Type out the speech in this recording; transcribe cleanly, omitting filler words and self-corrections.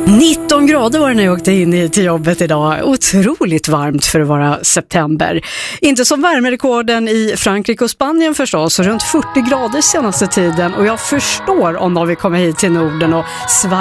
19 grader var det när jag åkte in till jobbet idag. Otroligt varmt för att vara september. Inte som värmerekorden i Frankrike och Spanien förstås, runt 40 grader senaste tiden. Och jag förstår om de vill komma hit till Norden och